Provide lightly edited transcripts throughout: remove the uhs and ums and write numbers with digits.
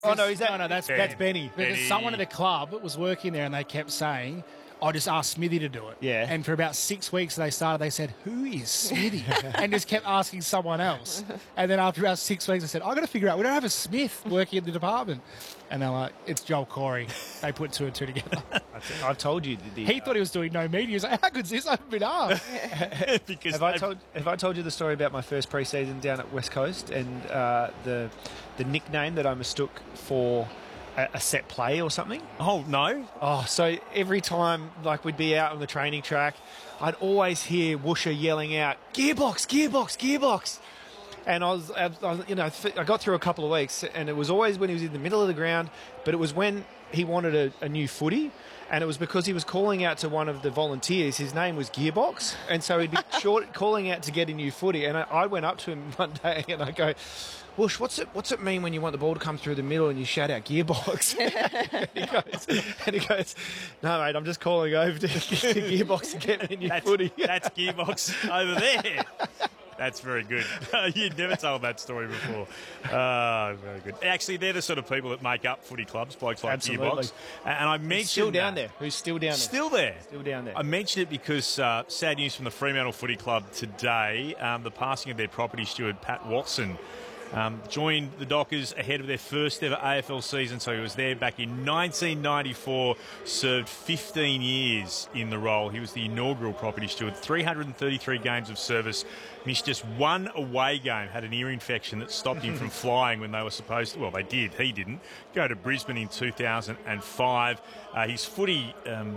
Oh, no, is that... No, that's Benny. Because someone at the club was working there and they kept saying, I just asked Smithy to do it. Yeah. And for about 6 weeks they said, who is Smithy? And just kept asking someone else. And then after about 6 weeks I said, I've got to figure out, we don't have a Smith working in the department. And they're like, it's Joel Corey. They put two and two together. I've told you. He thought he was doing no media. He was like, how good's this? I haven't been asked. Because have I told you the story about my first pre-season down at West Coast and the nickname that I mistook for a set play or something? Oh, no. Oh, so every time like we'd be out on the training track, I'd always hear Woosha yelling out, gearbox, gearbox, gearbox. And I was, you know, I got through a couple of weeks, and it was always when he was in the middle of the ground, but it was when he wanted a new footy, and it was because he was calling out to one of the volunteers. His name was Gearbox, and so he'd be calling out to get a new footy. And I went up to him one day, and I go, Whoosh, what's it mean when you want the ball to come through the middle and you shout out Gearbox? and he goes, no, mate, I'm just calling over to Gearbox to get me a new footy. That's Gearbox over there. That's very good. You'd never told that story before. Very good. Actually, they're the sort of people that make up footy clubs, blokes like Absolutely. Gearbox. And I mentioned still down there. Who's still down there? Still there. Still down there. I mentioned it because sad news from the Fremantle Footy Club today. The passing of their property steward, Pat Watson, joined the Dockers ahead of their first ever AFL season, so he was there back in 1994, served 15 years in the role. He was the inaugural property steward, 333 games of service, missed just one away game, had an ear infection that stopped him from flying when they were supposed to, well, they did, he didn't, go to Brisbane in 2005. His footy,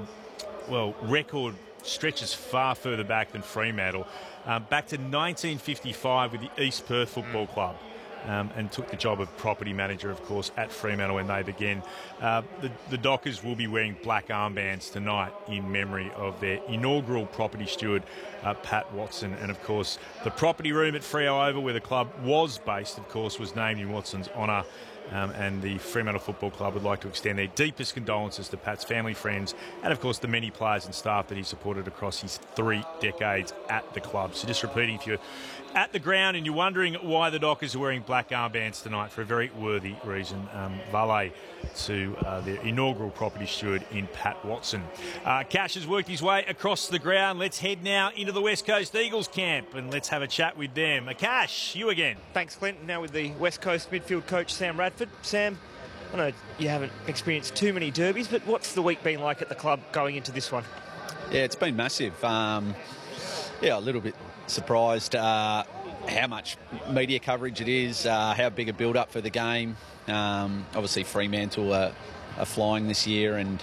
record stretches far further back than Fremantle, back to 1955 with the East Perth Football Club. And took the job of property manager, of course, at Fremantle when they began. The Dockers will be wearing black armbands tonight in memory of their inaugural property steward, Pat Watson. And, of course, the property room at Freo Oval, where the club was based, of course, was named in Watson's honour. And the Fremantle Football Club would like to extend their deepest condolences to Pat's family, friends, and, of course, the many players and staff that he supported across his 3 decades at the club. So just repeating, if you're at the ground and you're wondering why the Dockers are wearing black armbands tonight, for a very worthy reason, valet to their inaugural property steward in Pat Watson. Cash has worked his way across the ground. Let's head now into the West Coast Eagles camp and let's have a chat with them. Cash, you again. Thanks, Clint. Now with the West Coast midfield coach, Sam Radford. Sam, I know you haven't experienced too many derbies, but what's the week been like at the club going into this one? Yeah, it's been massive. A little bit surprised how much media coverage it is, how big a build-up for the game. Obviously, Fremantle are flying this year, and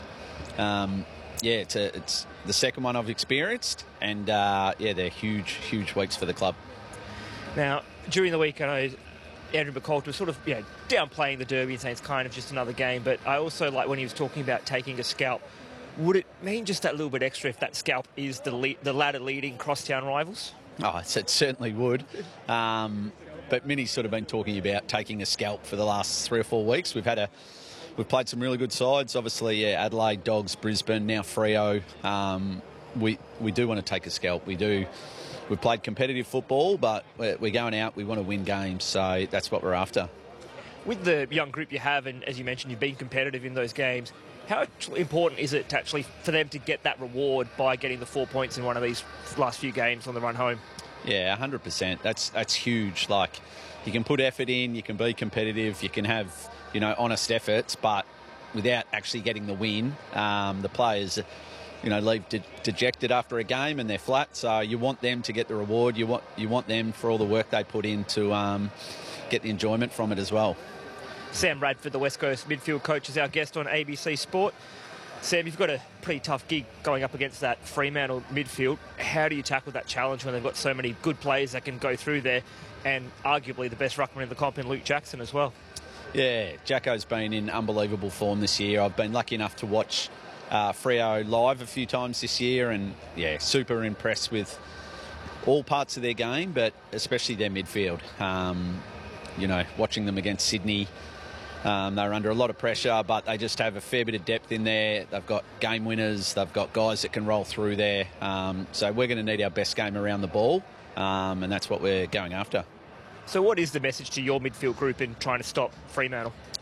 it's the second one I've experienced, and they're huge weeks for the club. Now, during the week, I know Andrew McCourt was sort of downplaying the derby and saying it's kind of just another game, but I also like when he was talking about taking a scalp. Would it mean just that little bit extra if that scalp is the ladder leading crosstown rivals? Oh, it certainly would. But Minnie's sort of been talking about taking a scalp for the last 3 or 4 weeks. We've played some really good sides. Obviously, Adelaide, Dogs, Brisbane, now Freo. We do want to take a scalp. We do. We've played competitive football, but we're going out. We want to win games, so that's what we're after. With the young group you have, and as you mentioned, you've been competitive in those games, how important is it for them to get that reward by getting the 4 points in one of these last few games on the run home? Yeah, 100%. That's huge. Like, you can put effort in, you can be competitive, you can have, honest efforts, but without actually getting the win, the players, leave dejected after a game and they're flat. So you want them to get the reward. You want them for all the work they put in to get the enjoyment from it as well. Sam Radford, the West Coast midfield coach, is our guest on ABC Sport. Sam, you've got a pretty tough gig going up against that Fremantle midfield. How do you tackle that challenge when they've got so many good players that can go through there, and arguably the best ruckman in the comp in Luke Jackson as well? Yeah, Jacko's been in unbelievable form this year. I've been lucky enough to watch Freo live a few times this year, and super impressed with all parts of their game, but especially their midfield. Watching them against Sydney, they're under a lot of pressure, but they just have a fair bit of depth in there. They've got game winners. They've got guys that can roll through there. So we're going to need our best game around the ball, and that's what we're going after. So what is the message to your midfield group in trying to stop Fremantle?